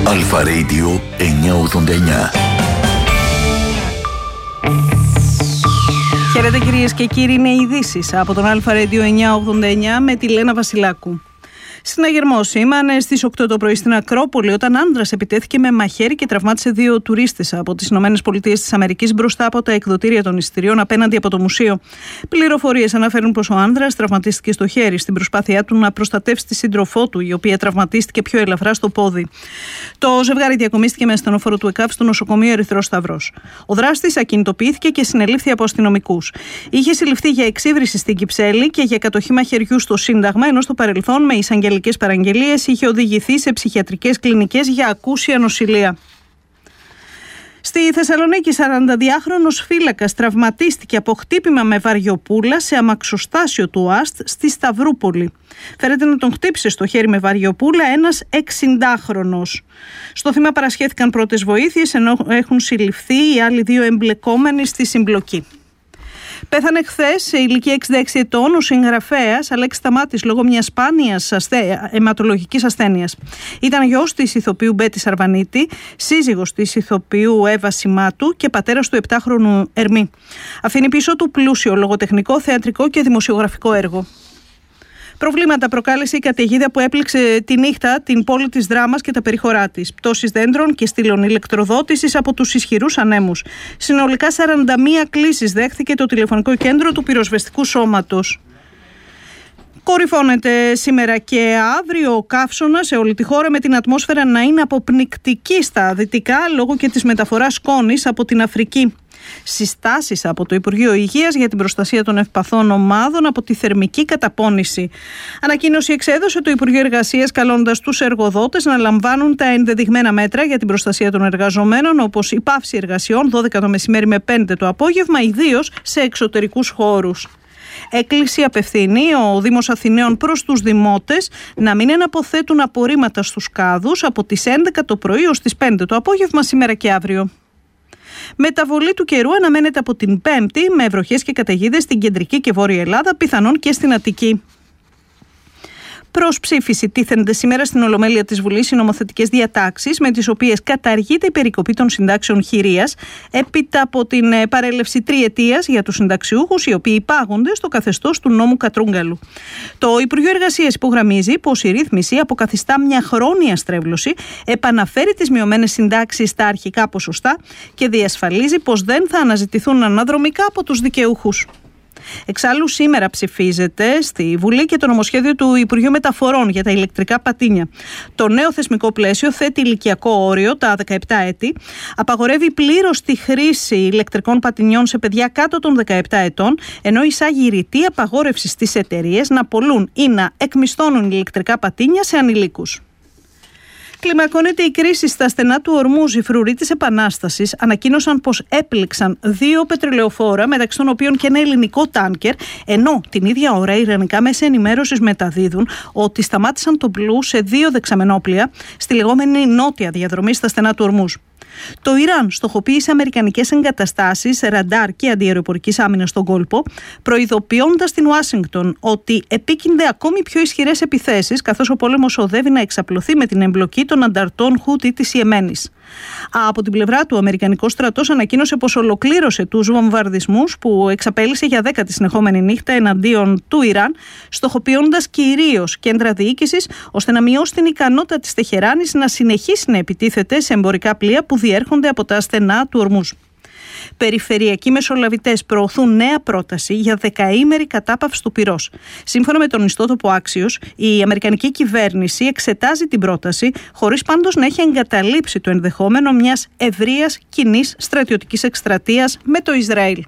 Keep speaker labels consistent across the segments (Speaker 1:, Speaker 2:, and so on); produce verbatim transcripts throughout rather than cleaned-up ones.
Speaker 1: Αλφα Radio εννιακόσια ογδόντα εννιά.
Speaker 2: Χαίρετε κυρίες και κύριοι, είναι οι ειδήσεις από τον Αλφα Radio εννιακόσια ογδόντα εννιά με τη Λένα Βασιλάκου. Συναγερμό σήμανε στις οκτώ το πρωί στην Ακρόπολη όταν άνδρας επιτέθηκε με μαχαίρι και τραυμάτισε δύο τουρίστες από τις ΗΠΑ μπροστά από τα εκδοτήρια των εισιτηρίων απέναντι από το μουσείο. Πληροφορίες αναφέρουν πως ο άνδρας τραυματίστηκε στο χέρι στην προσπάθειά του να προστατεύσει τη σύντροφό του, η οποία τραυματίστηκε πιο ελαφρά στο πόδι. Το ζευγάρι διακομίστηκε με ασθενοφόρο του ΕΚΑΒ στο νοσοκομείο Ερυθρός Σταυρός. Ο δράστης ακινητοποιήθηκε και συνελήφθη από αστυνομικούς. Είχε συλληφθεί για εξύβριση στην Κυψέλη και για κατοχή μαχαιριού στο Σύνταγμα, ενώ στο παρελθόν με εισαγγελικές παραγγελίες είχε οδηγηθεί σε ψυχιατρικές κλινικές για ακούσια νοσηλεία. Στη Θεσσαλονίκη, σαρανταδυάχρονος φύλακας τραυματίστηκε από χτύπημα με βαριοπούλα σε αμαξοστάσιο του ΟΑΣΤ στη Σταυρούπολη. Φέρεται να τον χτύπησε στο χέρι με βαριοπούλα ένας εξηντάχρονος. Στο θύμα παρασχέθηκαν πρώτες βοήθειες, ενώ έχουν συλληφθεί οι άλλοι δύο εμπλεκόμενοι στη συμπλοκή. Πέθανε χθες σε ηλικία εξήντα έξι ετών ο συγγραφέας Αλέξης Σταμάτης λόγω μιας σπάνιας αστε... αιματολογικής ασθένειας. Ήταν γιος της ηθοποιού Μπέτη Σαρβανίτη, σύζυγος της ηθοποιού Εύα Σιμάτου και πατέρας του επτάχρονου Ερμή. Αφήνει πίσω του πλούσιο λογοτεχνικό, θεατρικό και δημοσιογραφικό έργο. Προβλήματα προκάλεσε η καταιγίδα που έπληξε τη νύχτα την πόλη της Δράμας και τα περιχωρά της. Πτώσεις δέντρων και στήλων ηλεκτροδότησης από τους ισχυρούς ανέμους. Συνολικά σαράντα μία κλήσεις δέχθηκε το τηλεφωνικό κέντρο του πυροσβεστικού σώματος. Κορυφώνεται σήμερα και αύριο ο καύσωνας σε όλη τη χώρα, με την ατμόσφαιρα να είναι αποπνικτική στα δυτικά λόγω και της μεταφοράς σκόνης από την Αφρική. Συστάσεις από το Υπουργείο Υγείας για την προστασία των ευπαθών ομάδων από τη θερμική καταπώνηση. Ανακοίνωση εξέδωσε το Υπουργείο Εργασίας, καλώντας τους εργοδότες να λαμβάνουν τα ενδεδειγμένα μέτρα για την προστασία των εργαζομένων, όπως η πάυση εργασιών δώδεκα το μεσημέρι με πέντε το απόγευμα, ιδίως σε εξωτερικούς χώρους. Έκκληση απευθύνει ο Δήμος Αθηναίων προς τους δημότες να μην εναποθέτουν απορρίμματα στους κάδους από τις έντεκα το πρωί ως τις πέντε το απόγευμα σήμερα και αύριο. Μεταβολή του καιρού αναμένεται από την Πέμπτη, με βροχές και καταιγίδες στην κεντρική και βόρεια Ελλάδα, πιθανόν και στην Αττική. Προς ψήφιση τίθενται σήμερα στην Ολομέλεια της Βουλής οι νομοθετικές διατάξεις με τις οποίες καταργείται η περικοπή των συντάξεων χειρίας έπειτα από την παρέλευση τριετίας για τους συνταξιούχους, οι οποίοι υπάγονται στο καθεστώς του νόμου Κατρούγκαλου. Το Υπουργείο Εργασίας υπογραμμίζει πως η ρύθμιση αποκαθιστά μια χρόνια στρέβλωση, επαναφέρει τις μειωμένες συντάξεις στα αρχικά ποσοστά και διασφαλίζει πως δεν θα αναζητηθούν αναδρομικά από τους δικαιούχους. Εξάλλου, σήμερα ψηφίζεται στη Βουλή και το νομοσχέδιο του Υπουργείου Μεταφορών για τα ηλεκτρικά πατίνια. Το νέο θεσμικό πλαίσιο θέτει ηλικιακό όριο, τα δεκαεπτά έτη, απαγορεύει πλήρως τη χρήση ηλεκτρικών πατινιών σε παιδιά κάτω των δεκαεπτά ετών, ενώ εισάγει ρητή απαγόρευση στις εταιρείες να πωλούν ή να εκμισθώνουν ηλεκτρικά πατίνια σε ανηλίκους. Κλιμακώνεται η κρίση στα στενά του Ορμούζ. Οι φρουροί της Επανάστασης ανακοίνωσαν πως έπληξαν δύο πετρελαιοφόρα, μεταξύ των οποίων και ένα ελληνικό τάνκερ, ενώ την ίδια ώρα οι ιρανικά μέσα ενημέρωσης μεταδίδουν ότι σταμάτησαν το πλοίο σε δύο δεξαμενόπλια στη λεγόμενη νότια διαδρομή στα στενά του Ορμούζ. Το Ιράν στοχοποίησε αμερικανικές εγκαταστάσεις ραντάρ και αντιαεροπορικής άμυνας στον κόλπο, προειδοποιώντας την Ουάσιγκτον ότι επίκυνται ακόμη πιο ισχυρές επιθέσεις, καθώς ο πόλεμος οδεύει να εξαπλωθεί με την εμπλοκή των ανταρτών Χούτι της Ιεμένης. Από την πλευρά του, ο Αμερικανικός στρατός ανακοίνωσε πως ολοκλήρωσε τους βομβαρδισμούς που εξαπέλυσε για δέκατη συνεχόμενη νύχτα εναντίον του Ιράν, στοχοποιώντας κυρίως κέντρα διοίκησης, ώστε να μειώσει την ικανότητα της Τεχεράνης να συνεχίσει να επιτίθεται σε εμπορικά πλοία που διέρχονται από τα στενά του Ορμούζ. Περιφερειακοί μεσολαβητές προωθούν νέα πρόταση για δεκαήμερη κατάπαυση του πυρός. Σύμφωνα με τον ιστότοπο Axios, η αμερικανική κυβέρνηση εξετάζει την πρόταση, χωρίς πάντως να έχει εγκαταλείψει το ενδεχόμενο μιας ευρείας κοινής στρατιωτικής εκστρατείας με το Ισραήλ.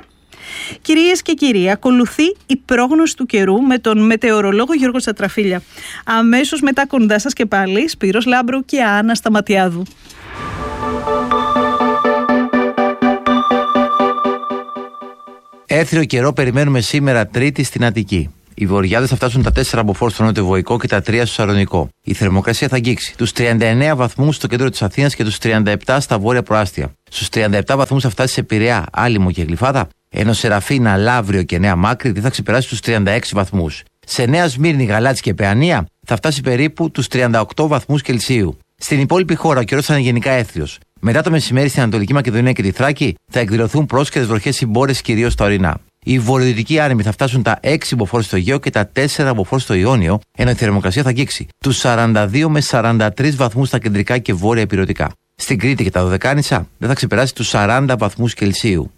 Speaker 2: Κυρίες και κύριοι, ακολουθεί η πρόγνωση του καιρού με τον μετεωρολόγο Γιώργο Τσατραφίλια. Αμέσως μετά κοντά σας και πάλι Σπύρος Λάμπρου και Άννα Σταματιάδου.
Speaker 3: Έθριο καιρό περιμένουμε σήμερα Τρίτη στην Αττική. Οι βορειάδες θα φτάσουν τα τέσσερα από φόρ στο νοτιοβοϊκό και τα τρία στο Σαλονικό. Η θερμοκρασία θα αγγίξει τους τριάντα εννέα βαθμούς στο κέντρο της Αθήνας και τους τριάντα επτά στα βόρεια προάστια. Στους τριάντα επτά βαθμούς θα φτάσει σε Πειραιά, Άλυμο και Γλυφάδα, ενώ Σεραφίνα, Λαύριο και Νέα Μάκρη δεν θα ξεπεράσει τους τριάντα έξι βαθμούς. Σε Νέα Σμύρνη, Γαλάτσι και Παιανία θα φτάσει περίπου τους τριάντα οκτώ βαθμούς Κελσίου. Στην υπόλοιπη χώρα ο καιρός θα είναι γενικά έθριος. Μετά το μεσημέρι στην Ανατολική Μακεδονία και τη Θράκη θα εκδηλωθούν πρόσκαιρες βροχές συμπόρες κυρίως στα ορεινά. Οι βορειοδυτικοί άνεμοι θα φτάσουν τα έξι μποφόρ στο Αιγαίο και τα τέσσερα μποφόρ στο Ιόνιο, ενώ η θερμοκρασία θα αγγίξει τους σαράντα δύο με σαράντα τρεις βαθμούς στα κεντρικά και βόρεια ηπειρωτικά. Στην Κρήτη και τα Δωδεκάνησα δεν θα ξεπεράσει τους σαράντα βαθμούς Κελσίου.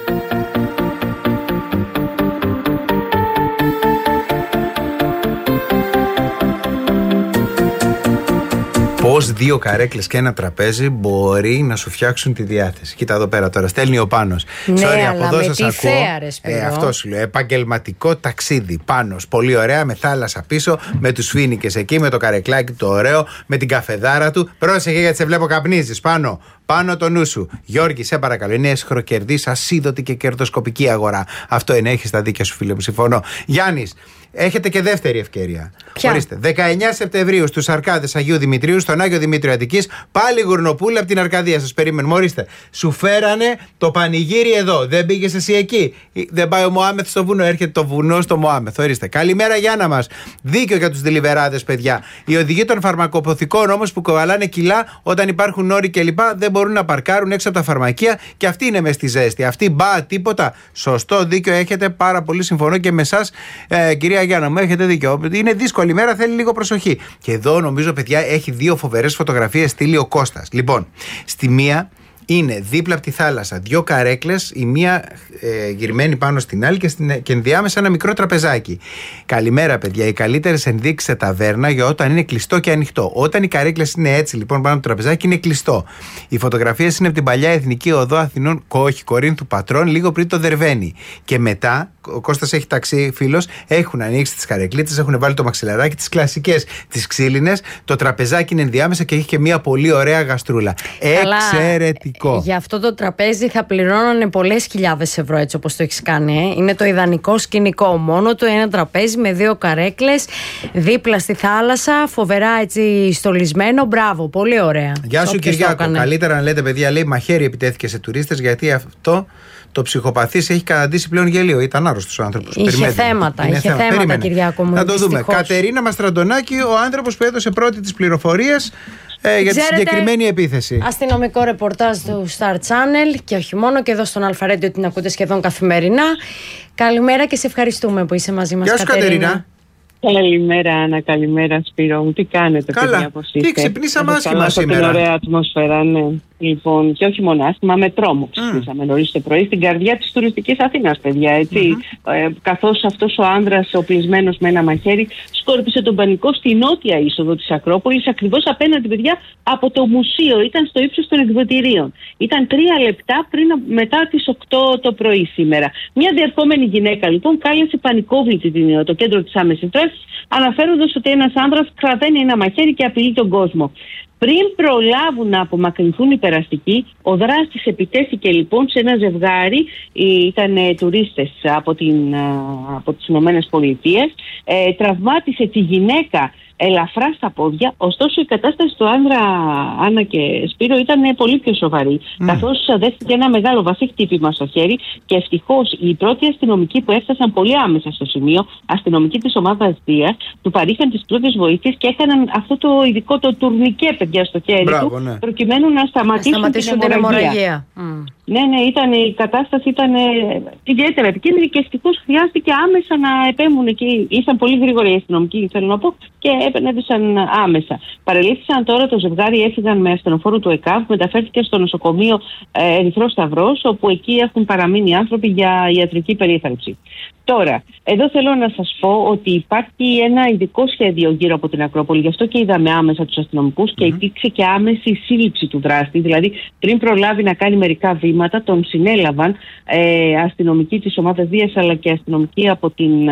Speaker 4: Πώς δύο καρέκλες και ένα τραπέζι μπορεί να σου φτιάξουν τη διάθεση. Κοίτα εδώ πέρα τώρα, στέλνει ο Πάνος.
Speaker 5: Ναι,
Speaker 4: Sorry,
Speaker 5: αλλά
Speaker 4: από εδώ
Speaker 5: με
Speaker 4: σας
Speaker 5: τι
Speaker 4: ακούω.
Speaker 5: θέα, ρε Σπύρο.
Speaker 4: Ε, αυτό σου λέω. Επαγγελματικό ταξίδι. Πάνος. Πολύ ωραία, με θάλασσα πίσω, με τους φοίνικες εκεί, με το καρεκλάκι το ωραίο, με την καφεδάρα του. Πρόσεχε γιατί σε βλέπω καπνίζεις. Πάνω. Πάνω το νου σου. Γιώργη, σε παρακαλώ. Είναι αισχροκερδής, ασίδωτη και κερδοσκοπική αγορά. Αυτό είναι, έχεις τα δίκια σου, φίλε μου. Συμφωνώ. Γιάννης, έχετε και δεύτερη ευκαιρία.
Speaker 5: Ποια?
Speaker 4: Ορίστε. δεκαεννέα Σεπτεμβρίου στους Αρκάδες Αγίου Δημητρίου, στον Άγιο Δημήτριο Αττικής, πάλι γουρνοπούλα από την Αρκαδία. Σας περιμένουμε. Ορίστε. Σου φέρανε το πανηγύρι εδώ. Δεν πήγες εσύ εκεί. Δεν πάει ο Μωάμεθ στο βουνό. Έρχεται το βουνό στο Μωάμεθ. Ορίστε. Καλημέρα, Γιάννα μας. Δίκιο για τους δηλιβεράδες, παιδιά. Οι οδηγοί των φαρμακοποθηκών όμως που κοβαλάνε κιλά όταν υπάρχουν όροι κλπ. Δεν μπορούν να παρκάρουν έξω από τα φαρμακεία και αυτή είναι μες στη ζέστη. Αυτή μπα, τίποτα. Σωστό, δίκιο έχετε. Πάρα πολύ συμφωνώ και με εσάς, ε, κυρία Γιάννα μου. Έχετε δίκιο. Είναι δύσκολη μέρα, θέλει λίγο προσοχή. Και εδώ νομίζω, παιδιά, έχει δύο φοβερές φωτογραφίες στείλει ο Κώστας. Λοιπόν, στη μία είναι δίπλα από τη θάλασσα δύο καρέκλες, η μία ε, γυρμένη πάνω στην άλλη και, στην, και ενδιάμεσα ένα μικρό τραπεζάκι. Καλημέρα, παιδιά. Οι καλύτερες ενδείξεις σε ταβέρνα για όταν είναι κλειστό και ανοιχτό. Όταν οι καρέκλες είναι έτσι, λοιπόν, πάνω από το τραπεζάκι, είναι κλειστό. Οι φωτογραφίες είναι από την παλιά Εθνική Οδό Αθηνών, όχι Κορίνθου Πατρών, λίγο πριν το Δερβαίνι. Και μετά, ο Κώστας έχει ταξί, φίλος, έχουν ανοίξει τις καρεκλίτες, έχουν βάλει το μαξιλαράκι, τις κλασικές, τις ξύλινες. Το τραπεζάκι είναι ενδιάμεσα και έχει και μια πολύ ωραία γαστρούλα. Εξαιρετικό.
Speaker 5: Για αυτό το τραπέζι θα πληρώνανε πολλές χιλιάδες ευρώ, έτσι όπως το έχεις κάνει. Ε. Είναι το ιδανικό σκηνικό. Μόνο του ένα τραπέζι με δύο καρέκλες, δίπλα στη θάλασσα, φοβερά έτσι στολισμένο. Μπράβο, πολύ ωραία.
Speaker 4: Γεια σου, Κυριάκο. Καλύτερα να λέτε, παιδιά, λέει μαχαίρι επιτέθηκε σε τουρίστες, γιατί αυτό το ψυχοπαθής έχει καταντήσει πλέον γελίο. Ήταν άρρωστος ο άνθρωπος.
Speaker 5: Είχε
Speaker 4: Περιμένετε.
Speaker 5: θέματα,
Speaker 4: Είναι
Speaker 5: είχε
Speaker 4: θέμα.
Speaker 5: θέματα,
Speaker 4: Περίμενε.
Speaker 5: Κυριάκο μου.
Speaker 4: Να το δούμε.
Speaker 5: Δυστυχώς.
Speaker 4: Κατερίνα Μαστραντονάκη, ο άνθρωπος που έδωσε πρώτη τις πληροφορίες ε, για
Speaker 5: Ξέρετε,
Speaker 4: τη συγκεκριμένη επίθεση.
Speaker 5: Αστυνομικό ρεπορτάζ του Star Channel και όχι μόνο, και εδώ στον Αλφαρέντιο την ακούτε σχεδόν καθημερινά. Καλημέρα και σε ευχαριστούμε που είσαι μαζί μας,
Speaker 4: Γεια σου, Κατερίνα.
Speaker 6: Καλημέρα, Άννα, καλημέρα, Σπύρο μου. Τι κάνετε,
Speaker 4: Καλά.
Speaker 6: παιδιά, πώς είστε?
Speaker 4: Τι ξυπνήσαμε άσχημα
Speaker 6: Καλά,
Speaker 4: σήμερα.
Speaker 6: την ωραία ατμόσφαιρα, ναι. Λοιπόν, και όχι μόνο άσχημα, με τρόμο ξυπνήσαμε mm. νωρίς το πρωί στην καρδιά της τουριστικής Αθήνας, παιδιά, έτσι. Mm-hmm. Ε, καθώς αυτός ο άνδρας, οπλισμένος με ένα μαχαίρι, σκόρπισε τον πανικό στη νότια είσοδο της Ακρόπολης, ακριβώς απέναντι, παιδιά, από το μουσείο. Ήταν στο ύψος των εκδοτηρίων. Ήταν τρία λεπτά πριν, μετά τις οκτώ το πρωί σήμερα. Μια διερχόμενη γυναίκα, λοιπόν, κάλεσε πανικόβλητη την, το κέντρο της άμεσης δράσης, αναφέροντας ότι ένας άνδρας κρατάει ένα μαχαίρι και απειλεί τον κόσμο. Πριν προλάβουν να απομακρυνθούν οι περαστικοί, ο δράστης επιτέθηκε λοιπόν σε ένα ζευγάρι, ήταν ε, τουρίστες από, την, ε, από τις Ηνωμένες Πολιτείες, ε, τραυμάτισε τη γυναίκα ελαφρά στα πόδια, ωστόσο η κατάσταση του άνδρα, Άννα και Σπύρο, ήταν ε, πολύ πιο σοβαρή, mm. καθώς δέχτηκε ένα μεγάλο βαθύ χτύπημα στο χέρι και ευτυχώς οι πρώτοι αστυνομικοί που έφτασαν πολύ άμεσα στο σημείο, αστυνομικοί της ομάδας Δίας, του παρήχαν τις πρώτες βοήθειες και έκαναν αυτό το ειδικό το τουρνικέ, παιδιά, στο χέρι
Speaker 4: Μπράβο,
Speaker 6: του,
Speaker 4: ναι.
Speaker 6: προκειμένου να σταματήσουν, να
Speaker 5: σταματήσουν την αιμορραγία. Mm.
Speaker 6: Ναι, ναι, ήταν, η κατάσταση ήταν ε, ιδιαίτερα επικίνδυνη και ευτυχώς χρειάστηκε άμεσα να επέμβουν εκεί. Ήσαν πολύ γρήγοροι οι αστυνομικοί, θέλω να πω, και επενέβησαν άμεσα. Παρελήφθησαν τώρα το ζευγάρι, έφυγαν με ασθενοφόρο του ΕΚΑΒ, μεταφέρθηκε στο νοσοκομείο ε, Ερυθρός Σταυρός, όπου εκεί έχουν παραμείνει άνθρωποι για ιατρική περίθαλψη. Τώρα, εδώ θέλω να σας πω ότι υπάρχει ένα ειδικό σχέδιο γύρω από την Ακρόπολη, γι' αυτό και είδαμε άμεσα τους αστυνομικούς mm-hmm. και υπήρξε και άμεση σύλληψη του δράστη. Δηλαδή, πριν προλάβει να κάνει μερικά βήματα, τον συνέλαβαν ε, αστυνομικοί της ομάδας Δίας αλλά και αστυνομικοί από, την,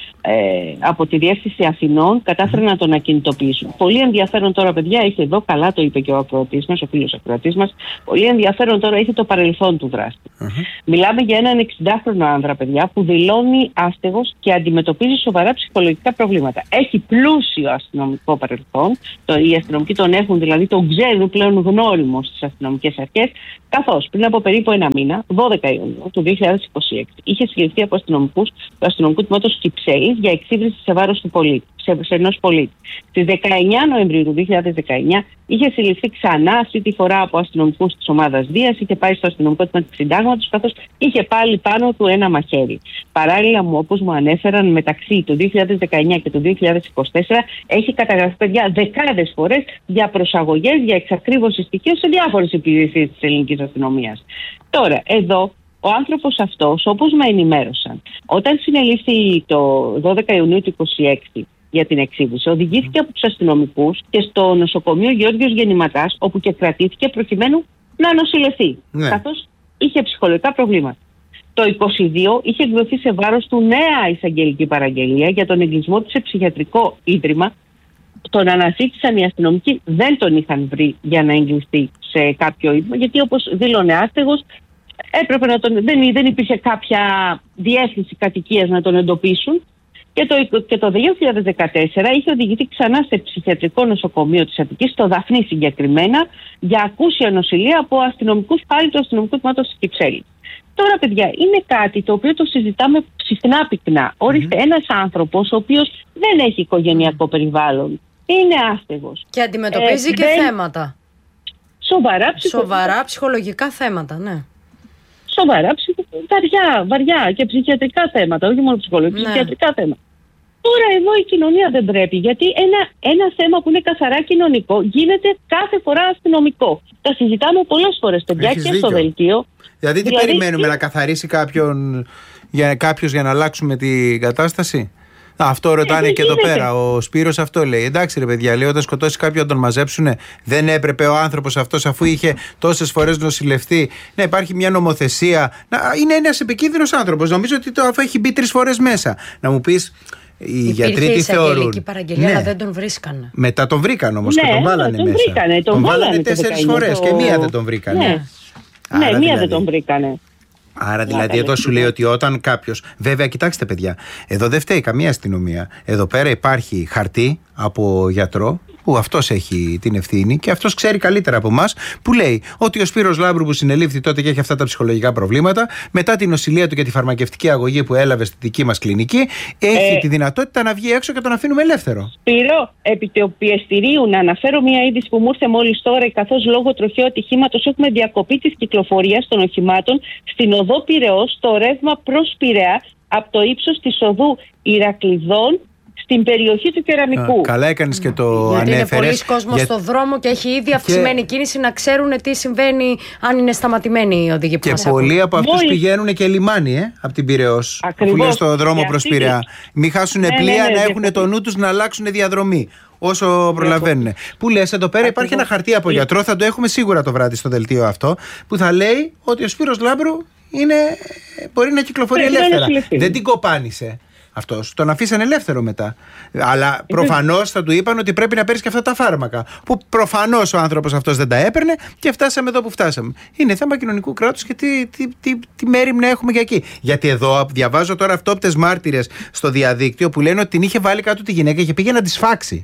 Speaker 6: ε, από τη Διεύθυνση Αθηνών, κατάφεραν να τον ακινητοποιήσουν. Πολύ ενδιαφέρον τώρα, παιδιά, έχει εδώ, καλά το είπε και ο ακροατής μας, ο φίλος ακροατής μας, πολύ ενδιαφέρον τώρα έχει το παρελθόν του δράστη. Mm-hmm. Μιλάμε για έναν εξηντάχρονο άνδρα, παιδιά, που δηλώνει άστεγος και αντιμετωπίζει σοβαρά ψυχολογικά προβλήματα. Έχει πλούσιο αστυνομικό παρελθόν. Το, οι αστυνομικοί τον έχουν, δηλαδή τον ξέρουν πλέον γνώριμο στις αστυνομικές αρχές. Καθώς πριν από περίπου ένα μήνα, δώδεκα Ιουνίου του δύο χιλιάδες είκοσι έξι, είχε συλληφθεί από αστυνομικούς του αστυνομικού τμήματος Κυψέλης για εξύβριση σε βάρος του πολίτη. σε, σε ενός πολίτη. Στις δεκαεννιά Νοεμβρίου του δύο χιλιάδες δεκαεννιά είχε συλληφθεί ξανά, αυτή τη φορά από αστυνομικούς της ομάδας Δίας, είχε πάει στο αστυνομικό τμήμα του Συντάγματος, καθώς είχε πάλι πάνω του ένα μαχαίρι. Παράλληλα, μου, όπως μου ανέφεραν, μεταξύ του δύο χιλιάδες δεκαεννιά και του δύο χιλιάδες είκοσι τέσσερα έχει καταγραφεί, παιδιά, δεκάδες φορές για προσαγωγές, για εξακρίβωση στοιχείων σε διάφορες υπηρεσίες της ελληνικής αστυνομίας. Τώρα, εδώ, ο άνθρωπος αυτός, όπως με ενημέρωσαν, όταν συνελήφθη το δώδεκα Ιουνίου του είκοσι έξι για την εξήγηση, οδηγήθηκε από τους αστυνομικούς και στο νοσοκομείο Γεώργιος Γεννηματάς, όπου και κρατήθηκε προκειμένου να νοσηλευθεί, ναι. καθώς είχε ψυχολογικά προβλήματα. Το είκοσι δύο είχε εκδοθεί σε βάρος του νέα εισαγγελική παραγγελία για τον εγκλισμό του σε ψυχιατρικό ίδρυμα. Τον αναζήτησαν οι αστυνομικοί, δεν τον είχαν βρει για να εγκλειστεί σε κάποιο ίδρυμα, γιατί όπως δήλωνε άστεγος, έπρεπε να τον, δεν, δεν υπήρχε κάποια διεύθυνση κατοικίας να τον εντοπίσουν. Και το, και το δύο χιλιάδες δεκατέσσερα είχε οδηγηθεί ξανά σε ψυχιατρικό νοσοκομείο της Αττικής, στο Δαφνί συγκεκριμένα, για ακούσια νοσηλεία από αστυνομικούς πάλι του αστυνομικού τμήματος της Κυψέλης. Τώρα, παιδιά, είναι κάτι το οποίο το συζητάμε συχνά πυκνά. Ορίστε, mm-hmm. ένας άνθρωπος ο οποίος δεν έχει οικογενειακό περιβάλλον, είναι άστεγος.
Speaker 5: Και αντιμετωπίζει ε, και δεν... θέματα.
Speaker 6: Σοβαρά ψυχολογικά.
Speaker 5: Σοβαρά ψυχολογικά θέματα, ναι.
Speaker 6: Σοβαρά, βαριά, βαριά και ψυχιατρικά θέματα, όχι μόνο ψυχολογικά, ναι. ψυχιατρικά θέματα. Τώρα εδώ η κοινωνία δεν πρέπει, γιατί ένα, ένα θέμα που είναι καθαρά κοινωνικό γίνεται κάθε φορά αστυνομικό. Τα συζητάμε πολλές φορές, παιδιά, και δίκιο. Στο δελτίο.
Speaker 4: Δηλαδή, τι δηλαδή, περιμένουμε, τι... να καθαρίσει κάποιον, για, κάποιος για να αλλάξουμε την κατάσταση. Α, αυτό ρωτάνε ε, και εδώ πέρα. Ο Σπύρος αυτό λέει. Εντάξει, ρε παιδιά, λέει, όταν σκοτώσει κάποιον να τον μαζέψουνε, δεν έπρεπε ο άνθρωπος αυτός, αφού είχε τόσες φορές νοσηλευτεί, να υπάρχει μια νομοθεσία. Να, είναι ένας επικίνδυνος άνθρωπος. Νομίζω ότι το αφού έχει μπει τρεις φορές μέσα. Να μου πεις. Οι γιατροί τι θεωρούν.
Speaker 5: Υπήρχε παραγγελία, ναι. αλλά δεν τον βρίσκανε.
Speaker 4: Μετά τον βρήκαν όμως, ναι, και τον βάλανε
Speaker 6: τον
Speaker 4: μέσα.
Speaker 6: Βρήκανε, τον,
Speaker 4: τον
Speaker 6: βάλανε
Speaker 4: βάλανε τέσσερις φορές το... και μία δεν τον βρήκανε.
Speaker 6: Ναι, ναι μία δηλαδή... δεν τον βρήκανε.
Speaker 4: Άρα δηλαδή εδώ σου λέει ότι όταν κάποιος. Βέβαια, κοιτάξτε, παιδιά, εδώ δεν φταίει καμία αστυνομία. Εδώ πέρα υπάρχει χαρτί από γιατρό, που αυτός έχει την ευθύνη και αυτός ξέρει καλύτερα από εμάς, που λέει ότι ο Σπύρος Λάμπρου, που συνελήφθη τότε και έχει αυτά τα ψυχολογικά προβλήματα, μετά την νοσηλεία του και τη φαρμακευτική αγωγή που έλαβε στη δική μας κλινική, έχει ε, τη δυνατότητα να βγει έξω και τον αφήνουμε ελεύθερο.
Speaker 6: Σπύρο, επί του πιεστηρίου, να αναφέρω μια είδηση που μου ήρθε μόλις τώρα, καθώς λόγω τροχαίου ατυχήματος έχουμε διακοπή της κυκλοφορίας των οχημάτων στην οδό Πειραιώς, στο ρεύμα προς Πειραιά, από το ύψος της οδού Ηρακλειδών στην περιοχή του Κεραμικού.
Speaker 4: Α, καλά έκανες και το
Speaker 5: γιατί
Speaker 4: ανέφερες.
Speaker 5: Είναι πολλοί κόσμος για... στο δρόμο και έχει ήδη αυξημένη και... κίνηση, να ξέρουν τι συμβαίνει αν είναι σταματημένοι οι οδηγοί που
Speaker 4: και
Speaker 5: μας
Speaker 4: πολλοί
Speaker 5: ακούνε.
Speaker 4: από αυτούς Μόλις... πηγαίνουν και λιμάνι, ε, από την Πειραιώς. Αφού είναι στο δρόμο προς Πειραιά. Μην χάσουν ναι, πλοία, ναι, ναι, να έχουν το νου τους να αλλάξουν διαδρομή όσο προλαβαίνουν. Που λες, εδώ πέρα υπάρχει ένα χαρτί από γιατρό, θα το έχουμε σίγουρα το βράδυ στο δελτίο αυτό, που θα λέει ότι ο Σπύρος Λάμπρου είναι, μπορεί να κυκλοφορεί ελεύθερα. Δεν την κοπάνισε αυτός. Τον αφήσαν ελεύθερο μετά. Αλλά προφανώς θα του είπαν ότι πρέπει να παίρνεις και αυτά τα φάρμακα. Που προφανώς ο άνθρωπος αυτός δεν τα έπαιρνε και φτάσαμε εδώ που φτάσαμε. Είναι θέμα κοινωνικού κράτους και τι, τι, τι, τι μέριμνα έχουμε για εκεί. Γιατί εδώ διαβάζω τώρα αυτόπτες μάρτυρες στο διαδίκτυο που λένε ότι την είχε βάλει κάτω τη γυναίκα και πήγε να τη σφάξει.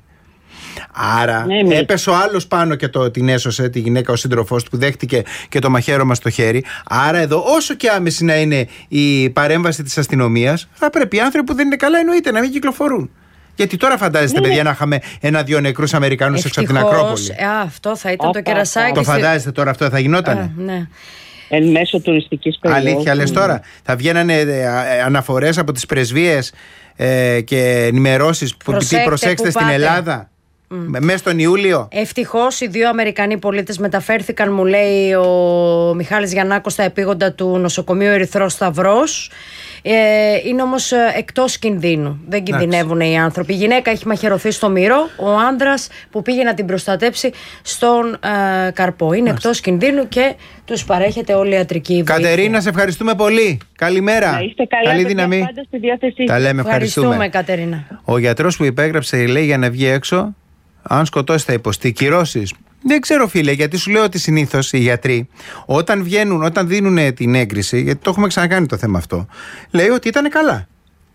Speaker 4: Άρα ναι, ναι. έπεσε ο άλλος πάνω και το, την έσωσε τη γυναίκα, ο σύντροφός του, που δέχτηκε και το μαχαίρωμα στο χέρι. Άρα εδώ, όσο και άμεση να είναι η παρέμβαση της αστυνομίας, θα πρέπει οι άνθρωποι που δεν είναι καλά, εννοείται, να μην κυκλοφορούν. Γιατί τώρα φαντάζεστε, ναι, παιδιά, να είχαμε ένα-δυο νεκρούς Αμερικανούς έξω από την Ακρόπολη.
Speaker 5: Α, αυτό θα ήταν Οπα, το κερασάκι.
Speaker 4: Το φαντάζεστε τώρα αυτό θα γινότανε.
Speaker 5: Α, ναι.
Speaker 6: Εν μέσω τουριστικής περίοδου. Αλήθεια
Speaker 4: λες τώρα. Θα βγαίνανε αναφορές από τις πρεσβείες ε, και ενημερώσεις που προσέξτε, προσέξτε στην Ελλάδα. Mm. Μέσα στον Ιούλιο.
Speaker 5: Ευτυχώς οι δύο Αμερικανοί πολίτες μεταφέρθηκαν, μου λέει ο Μιχάλης Γιαννάκος, στα επίγοντα του νοσοκομείου Ερυθρός Σταυρός. Ε, είναι όμως εκτός κινδύνου. Δεν κινδυνεύουν οι άνθρωποι. Η γυναίκα έχει μαχαιρωθεί στο μυρό. Ο άντρας που πήγε να την προστατέψει στον ε, καρπό. Είναι Άξι. εκτός κινδύνου και τους παρέχεται όλη η ιατρική βοήθεια.
Speaker 4: Κατερίνα, σε ευχαριστούμε πολύ. Καλημέρα.
Speaker 6: Να είστε καλά.
Speaker 4: Καλή δύναμη.
Speaker 6: Πάντα στη διάθεσή.
Speaker 4: Τα λέμε, ευχαριστούμε.
Speaker 5: Ευχαριστούμε, Κατερίνα.
Speaker 4: Ο γιατρός που υπέγραψε, λέει, για να βγει έξω, αν σκοτώσει θα υποστεί κυρώσεις. Δεν ξέρω, φίλε, γιατί σου λέω ότι συνήθως οι γιατροί όταν βγαίνουν, όταν δίνουν την έγκριση, γιατί το έχουμε ξανακάνει το θέμα αυτό, λέει ότι ήταν καλά.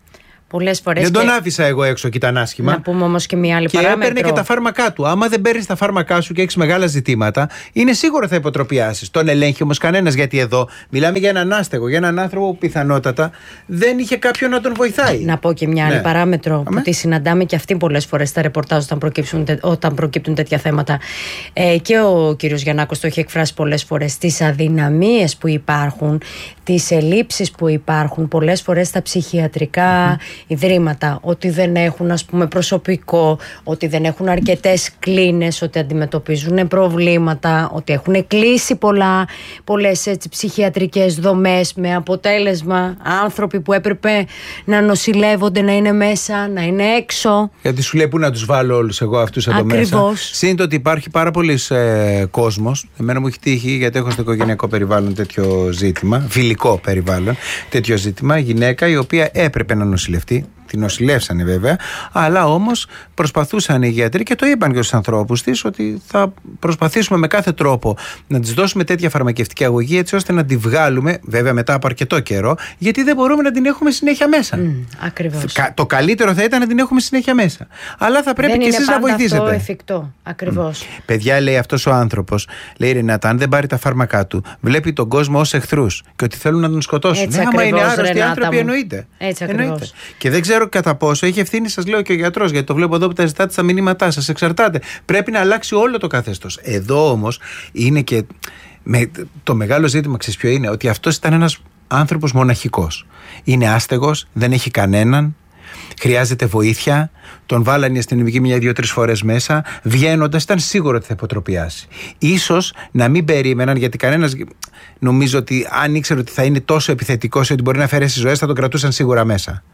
Speaker 5: Πολλές φορές.
Speaker 4: Δεν τον
Speaker 5: και...
Speaker 4: άφησα εγώ έξω και ήταν άσχημα.
Speaker 5: Να πούμε όμως και μια άλλη
Speaker 4: και
Speaker 5: παράμετρο.
Speaker 4: Και έπαιρνε και τα φάρμακά του. Άμα δεν παίρνει τα φάρμακά σου και έχει μεγάλα ζητήματα, είναι σίγουρο θα υποτροπιάσει. Τον ελέγχει όμως κανένας, γιατί εδώ μιλάμε για έναν άστεγο, για έναν άνθρωπο που πιθανότατα δεν είχε κάποιον να τον βοηθάει.
Speaker 5: Να πω και μια άλλη
Speaker 4: ναι.
Speaker 5: παράμετρο
Speaker 4: Αμέ.
Speaker 5: που τη συναντάμε και αυτή πολλές φορές στα ρεπορτάζ όταν προκύπτουν, όταν προκύπτουν τέτοια θέματα. Ε, και ο κύριος Γιαννάκος το έχει εκφράσει πολλές φορές. Τις αδυναμίες που υπάρχουν, τις ελλείψεις που υπάρχουν πολλές φορές στα ψυχιατρικά mm-hmm. ιδρύματα, ότι δεν έχουν, ας πούμε, προσωπικό, ότι δεν έχουν αρκετές κλίνες, ότι αντιμετωπίζουν προβλήματα, ότι έχουν κλείσει πολλά, πολλές έτσι, ψυχιατρικές δομές, με αποτέλεσμα άνθρωποι που έπρεπε να νοσηλεύονται να είναι μέσα, να είναι έξω.
Speaker 4: Γιατί σου λέει πού να τους βάλω όλους εγώ αυτούς εδώ μέσα.
Speaker 5: Ακριβώς.
Speaker 4: Σύντομα ότι υπάρχει πάρα πολλής ε, κόσμος. Εμένα μου έχει τύχει, γιατί έχω στο οικογενειακό περιβάλλον τέτοιο ζήτημα, φιλικό περιβάλλον, τέτοιο ζήτημα, γυναίκα η οποία έπρεπε να νοσηλευτεί. Την νοσηλεύσανε βέβαια, αλλά όμως προσπαθούσαν οι γιατροί και το είπαν και στους ανθρώπους της ότι θα προσπαθήσουμε με κάθε τρόπο να της δώσουμε τέτοια φαρμακευτική αγωγή έτσι ώστε να τη βγάλουμε, βέβαια μετά από αρκετό καιρό, γιατί δεν μπορούμε να την έχουμε συνέχεια μέσα.
Speaker 5: Mm, ακριβώς.
Speaker 4: Το καλύτερο θα ήταν να την έχουμε συνέχεια μέσα. Αλλά θα πρέπει
Speaker 5: δεν
Speaker 4: και εσείς να βοηθήσετε.
Speaker 5: Δεν είναι αυτό εφικτό. Ακριβώς.
Speaker 4: Mm. Παιδιά, λέει αυτός ο άνθρωπος, λέει Ρενάτα, αν δεν πάρει τα φάρμακά του, βλέπει τον κόσμο ως εχθρούς και ότι θέλουν να τον σκοτώσουν.
Speaker 5: Έτσι
Speaker 4: ναι, άμα είναι άρρωστοι
Speaker 5: Ρενάτα
Speaker 4: άνθρωποι,
Speaker 5: μου.
Speaker 4: εννοείται.
Speaker 5: Έτσι
Speaker 4: εννοείται. Και δεν ξέρω κατά πόσο έχει ευθύνη, σας λέω, και ο γιατρός, γιατί το βλέπω εδώ που τα ζητάτε στα μηνύματά σας. Εξαρτάται. Πρέπει να αλλάξει όλο το καθεστώς. Εδώ όμως είναι και με, το μεγάλο ζήτημα, ξέρεις ποιο είναι, ότι αυτός ήταν ένας άνθρωπος μοναχικός. Είναι άστεγος, δεν έχει κανέναν. Χρειάζεται βοήθεια. Τον βάλανε οι αστυνομικοί μια-δύο-τρεις φορές μέσα. Βγαίνοντας, ήταν σίγουρο ότι θα υποτροπιάσει. Ίσως να μην περίμεναν, γιατί κανένας, νομίζω ότι αν ήξερε ότι θα είναι τόσο επιθετικός ότι μπορεί να αφαιρέσει ζωές, θα τον κρατούσαν σίγουρα μέσα.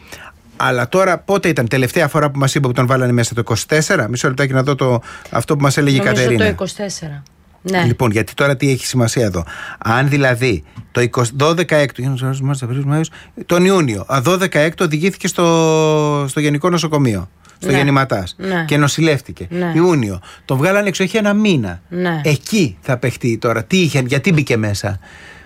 Speaker 4: Αλλά τώρα, πότε ήταν τελευταία φορά που μας είπε που τον βάλανε μέσα, το είκοσι τέσσερα? Μισό λεπτάκι να δω το, αυτό που μας έλεγε η Κατερίνα.
Speaker 5: Νομίζω το είκοσι τέσσερα. Ναι.
Speaker 4: Λοιπόν, γιατί τώρα τι έχει σημασία εδώ. Αν δηλαδή το δώδεκα έκτου, τον Ιούνιο, δώδεκα έκτου οδηγήθηκε στο, στο Γενικό Νοσοκομείο, στο ναι. Γεννηματάς,
Speaker 5: ναι.
Speaker 4: και νοσηλεύτηκε.
Speaker 5: Ναι.
Speaker 4: Ιούνιο. Τον βγάλανε έξω, έχει ένα μήνα.
Speaker 5: Ναι.
Speaker 4: Εκεί θα παιχτεί τώρα. Τι είχε, γιατί μπήκε μέσα.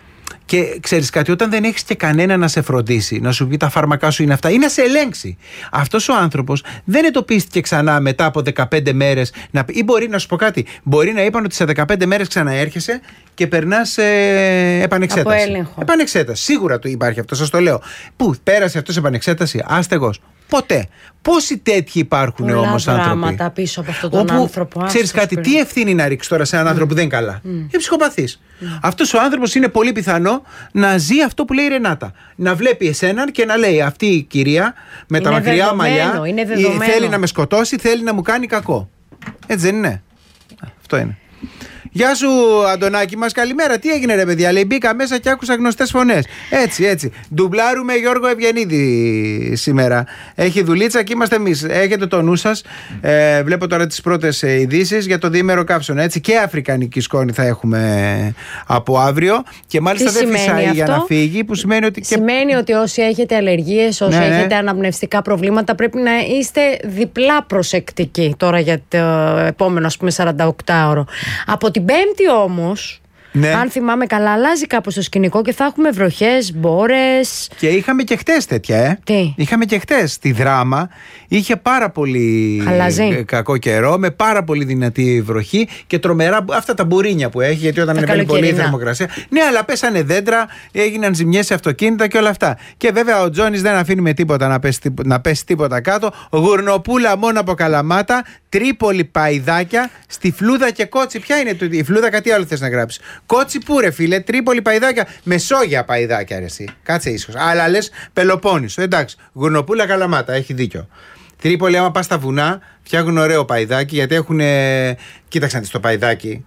Speaker 4: Και ξέρεις κάτι, όταν δεν έχεις και κανένα να σε φροντίσει, να σου πει τα φάρμακά σου είναι αυτά ή να σε ελέγξει, αυτός ο άνθρωπος δεν εντοπίστηκε ξανά μετά από δεκαπέντε μέρες. Να... Ή μπορεί να σου πω κάτι, μπορεί να είπαν ότι σε δεκαπέντε μέρες ξαναέρχεσαι και περνάς ε, επανεξέταση.
Speaker 5: Από έλεγχο.
Speaker 4: Επανεξέταση. Σίγουρα το υπάρχει αυτό, σας το λέω. Πού πέρασε αυτός επανεξέταση, άστεγος? Ποτέ. Πόσοι τέτοιοι υπάρχουν
Speaker 5: πολλά
Speaker 4: όμως άνθρωποι?
Speaker 5: Πολλά δράματα πίσω από αυτόν τον
Speaker 4: όπου,
Speaker 5: άνθρωπο.
Speaker 4: Ξέρεις κάτι,
Speaker 5: πριν.
Speaker 4: τι ευθύνη να ρίξει τώρα σε έναν mm. άνθρωπο που δεν είναι καλά? Mm. Είναι ψυχοπαθής. Mm. Αυτός ο άνθρωπος είναι πολύ πιθανό να ζει αυτό που λέει η Ρενάτα. Να βλέπει εσέναν και να λέει αυτή η κυρία με είναι τα μακριά μαλλιά θέλει να με σκοτώσει, θέλει να μου κάνει κακό. Έτσι δεν είναι? Αυτό είναι. Γεια σου, Αντωνάκη μας, καλημέρα. Τι έγινε, ρε παιδιά? Λέει, μπήκα μέσα και άκουσα γνωστές φωνές. Έτσι, έτσι. Ντουμπλάρουμε Γιώργο Ευγενίδη σήμερα. Έχει δουλίτσα και είμαστε εμείς. Έχετε το νου σας. Ε, βλέπω τώρα τις πρώτες ειδήσεις για το διήμερο καύσωνα. Έτσι, και αφρικανική σκόνη θα έχουμε από αύριο. Και μάλιστα δεν φυσάει για να φύγει, που σημαίνει ότι. Και...
Speaker 5: Σημαίνει ότι όσοι έχετε αλλεργίες, όσοι
Speaker 4: ναι, ναι.
Speaker 5: έχετε αναπνευστικά προβλήματα, πρέπει να είστε διπλά προσεκτικοί τώρα για το επόμενο, ας πούμε, σαρανταοκτάωρο. Από την Πέμπτη όμως, ναι. αν θυμάμαι καλά, αλλάζει κάπως το σκηνικό και θα έχουμε βροχές, μπόρες.
Speaker 4: Και είχαμε και χτες τέτοια, ε.
Speaker 5: Τι?
Speaker 4: Είχαμε και χτες. Στη Δράμα είχε πάρα πολύ
Speaker 5: Χαλαζή.
Speaker 4: κακό καιρό, με πάρα πολύ δυνατή βροχή και τρομερά αυτά τα μπουρίνια που έχει, γιατί όταν ανεβαίνει πολύ η θερμοκρασία. Ναι, αλλά πέσανε δέντρα, έγιναν ζημιές σε αυτοκίνητα και όλα αυτά. Και βέβαια ο Τζόνις δεν αφήνει με τίποτα να πέσει, να πέσει τίποτα κάτω. Γουρνοπούλα μόνο από Καλαμάτα, Τρίπολη Παϊδάκια, στη Φλούδα και Κότσι. Ποια είναι η Φλούδα, κάτι άλλο θες να γράψεις? Κότσι που ρε φίλε, Τρίπολη Παϊδάκια, Μεσόγεια Παϊδάκια ρε εσύ. Κάτσε ίσως. Αλλά λες Πελοπόννησο, εντάξει. Γουρνοπούλα Καλαμάτα, έχει δίκιο. Τρίπολη, άμα πας στα βουνά, φτιάχνουν ωραίο παϊδάκι, γιατί έχουν. Κοίταξε να δεις το παϊδάκι.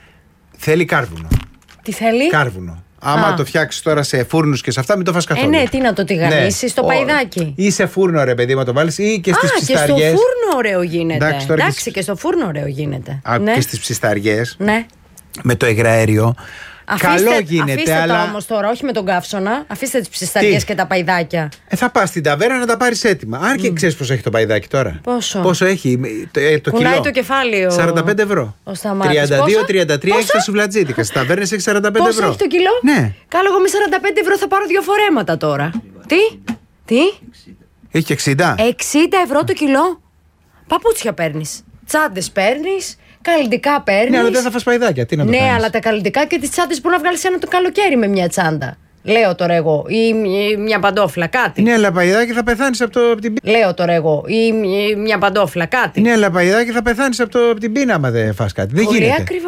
Speaker 4: Θέλει κάρβουνο.
Speaker 5: Τι θέλει?
Speaker 4: Κάρβουνο. Άμα Α. το φτιάξεις τώρα σε φούρνους και σε αυτά, μην το φας καθόλου.
Speaker 5: Ε, ναι, τι να το τηγανίσεις, ναι. στο παϊδάκι.
Speaker 4: Ή σε φούρνο, ρε παιδί, να το βάλεις, ή και στις
Speaker 5: Α,
Speaker 4: ψισταριές.
Speaker 5: Και στο φούρνο ωραίο γίνεται.
Speaker 4: Εντάξει,
Speaker 5: Εντάξει
Speaker 4: και...
Speaker 5: και στο φούρνο ωραίο γίνεται.
Speaker 4: Α, ναι. Και στις ψισταριές.
Speaker 5: Ναι.
Speaker 4: Με το υγραέριο.
Speaker 5: Αφήστε,
Speaker 4: καλό γίνεται,
Speaker 5: αφήστε
Speaker 4: αλλά.
Speaker 5: τα όμως τώρα, όχι με τον καύσωνα. Αφήστε τις ψισταριές και τα παϊδάκια.
Speaker 4: Ε, θα πας στην ταβέρνα να τα πάρεις έτοιμα. Αν και mm. ξέρεις πόσο έχει το παϊδάκι τώρα.
Speaker 5: Πόσο?
Speaker 4: Πόσο έχει το, ε, το
Speaker 5: Κουνάει
Speaker 4: κιλό.
Speaker 5: το κεφάλι ο...
Speaker 4: σαράντα πέντε ευρώ. τριάντα δύο τριάντα τρία έχει τα σουβλατζίτικα. Στις ταβέρνες έχει σαράντα πέντε ευρώ.
Speaker 5: Πόσο έχει το κιλό?
Speaker 4: Ναι.
Speaker 5: Κάλο εγώ με σαράντα πέντε ευρώ θα πάρω δύο φορέματα τώρα. Τι? Τι?
Speaker 4: Έχει και εξήντα.
Speaker 5: εξήντα ευρώ το κιλό. Παπούτσια παίρνεις, τσάντες παίρνεις, καλλιτικά παίρνεις.
Speaker 4: Ναι, αλλά δεν θα φας παϊδάκια. Τι να το
Speaker 5: Ναι,
Speaker 4: κάνεις?
Speaker 5: αλλά τα καλλιτικά και τις τσάντες μπορεί να βγάλεις ένα το καλοκαίρι με μια τσάντα. Λέω τώρα εγώ. Ή ή μια παντόφλα, κάτι.
Speaker 4: Ναι, αλλά παϊδάκι θα πεθάνεις από, το, από την πείνα.
Speaker 5: Λέω τώρα εγώ. Ή ή μια παντόφλα, κάτι.
Speaker 4: Ναι, αλλά παϊδάκι θα πεθάνεις από, το, από την πείνα άμα δεν φας κάτι. Δεν
Speaker 5: Πολύ
Speaker 4: γίνεται.
Speaker 5: ακριβά.